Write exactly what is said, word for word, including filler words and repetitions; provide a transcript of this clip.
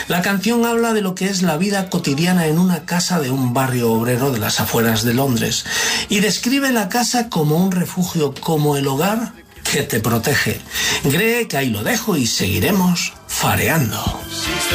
La canción habla de lo que es la vida cotidiana en una casa de un barrio obrero de las afueras de Londres y describe la casa como un refugio, como el hogar que te protege. Cree que ahí lo dejo y seguiremos fareando.